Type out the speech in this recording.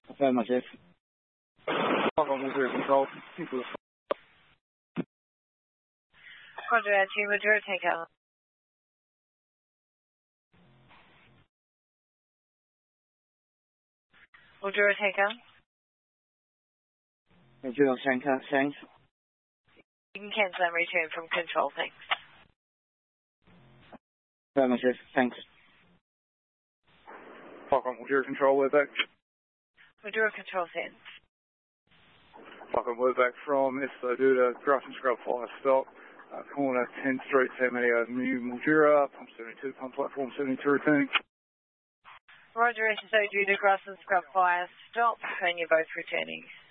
Affirmative. Falcon 10 control. Roger, Team Maduro, take out. Maduro, take out. Maduro, Tanker, thanks. You can cancel and return from control, thanks. Affirmative, thanks. Falcon Maduro control, we're back. Maduro control sends. Falcon, we're back from Esto due to grass and scrub fire stop. Corner 10th Street, San Mateo, New Mildura, pump 72, pump platform 72 returning. Roger, SSO due to grass and scrub fire stop, and you're both returning.